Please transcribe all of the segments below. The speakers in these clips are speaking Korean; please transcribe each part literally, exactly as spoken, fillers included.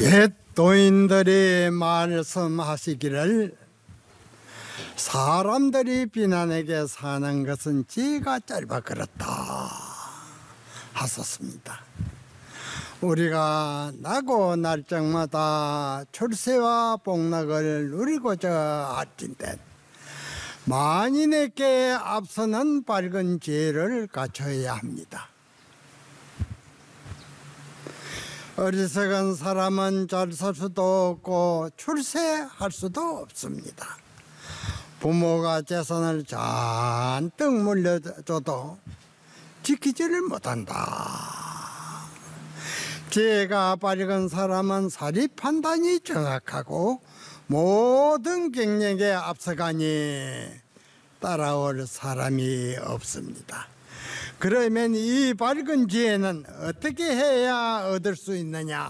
옛 도인들이 말씀하시기를 사람들이 비난에게 사는 것은 지가 짧아 그렇다 하셨습니다. 우리가 나고 날짜마다 출세와 복락을 누리고자 할진대 만인에게 앞서는 밝은 지혜를 갖춰야 합니다. 어리석은 사람은 잘 살 수도 없고 출세할 수도 없습니다. 부모가 재산을 잔뜩 물려줘도 지키지를 못한다. 지혜가 밝은 사람은 사리 판단이 정확하고 모든 경력에 앞서가니 따라올 사람이 없습니다. 그러면 이 밝은 지혜는 어떻게 해야 얻을 수 있느냐?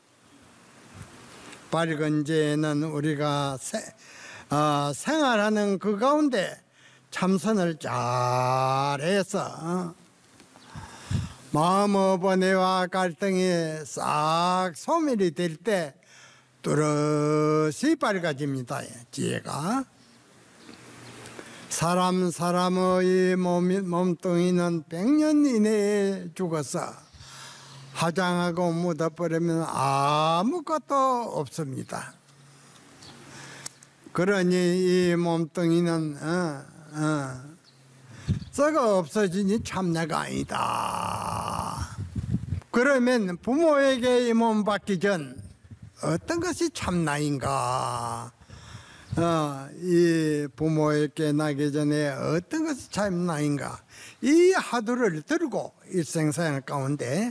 밝은 지혜는 우리가 세, 어, 생활하는 그 가운데 참선을 잘해서 어, 마음의 번뇌와 갈등이 싹 소멸이 될 때 뚜렷이 밝아집니다. 지혜가. 사람 사람의 몸, 몸뚱이는 백 년 이내에 죽어서 화장하고 묻어버리면 아무것도 없습니다. 그러니 이 몸뚱이는 어, 어, 썩어 없어지니 참내가 아니다. 그러면 부모에게 이 몸 받기 전 어떤 것이 참나인가? 어, 이 부모에게 나기 전에 어떤 것이 참나인가? 이 화두를 들고 일생생활 가운데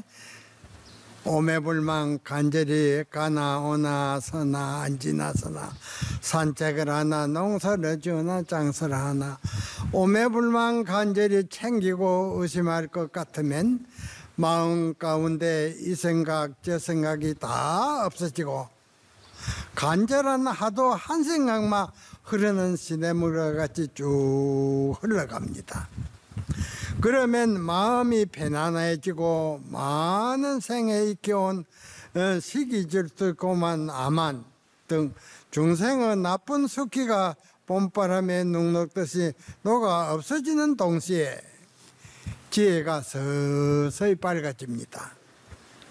오매불망 간절히 가나 오나 서나 앉으나 서나 산책을 하나 농사를 지으나 장사를 하나 오매불망 간절히 챙기고 의심할 것 같으면 마음 가운데 이 생각 저 생각이 다 없어지고 간절한 하도 한 생각만 흐르는 시냇물과 같이 쭉 흘러갑니다. 그러면 마음이 편안해지고 많은 생에 익혀온 시기 질투 고만 암한 등 중생의 나쁜 숙기가 봄바람에 눅눅듯이 녹아 없어지는 동시에 지혜가 서서히 밝아집니다.